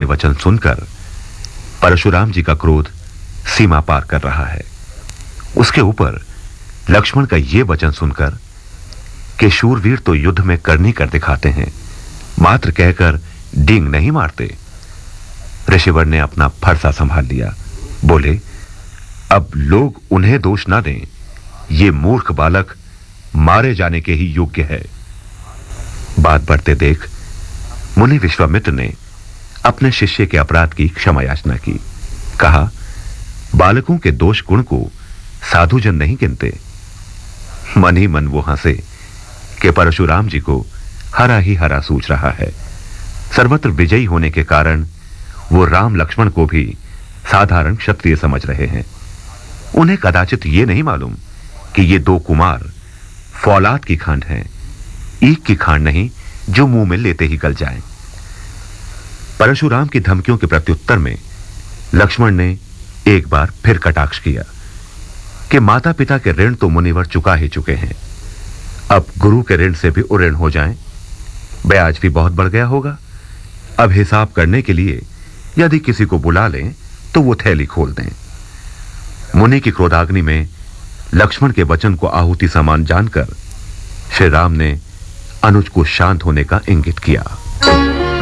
वचन सुनकर परशुराम जी का क्रोध सीमा पार कर रहा है। उसके ऊपर लक्ष्मण का यह वचन सुनकर कि शूरवीर तो युद्ध में करनी कर दिखाते हैं, मात्र कहकर डींग नहीं मारते। ऋषिवर ने अपना फरसा संभाल लिया। बोले, अब लोग उन्हें दोष ना दें, ये मूर्ख बालक मारे जाने के ही योग्य है। बात बढ़ते देख मुनि विश्वामित्र ने अपने शिष्य के अपराध की क्षमा याचना की। कहा, बालकों के दोष गुण को साधुजन नहीं गिनते। मन ही मन वो हंसे कि परशुराम जी को हरा ही हरा सूझ रहा है। सर्वत्र विजयी होने के कारण वो राम लक्ष्मण को भी साधारण क्षत्रिय समझ रहे हैं। उन्हें कदाचित ये नहीं मालूम कि ये दो कुमार फौलाद की खांड हैं, ईख की खांड नहीं जो मुंह में लेते ही गल जाएं। परशुराम की धमकियों के प्रत्युत्तर में लक्ष्मण ने एक बार फिर कटाक्ष किया कि माता पिता के ऋण तो मुनिवर चुका ही चुके हैं, अब गुरु के ऋण से भी उऋण हो जाएं, ब्याज भी बहुत बढ़ गया होगा। अब हिसाब करने के लिए यदि किसी को बुला लें तो वो थैली खोल दें। मुनि की क्रोधाग्नि में लक्ष्मण के वचन को आहुति समान जानकर श्री राम ने अनुज को शांत होने का इंगित किया।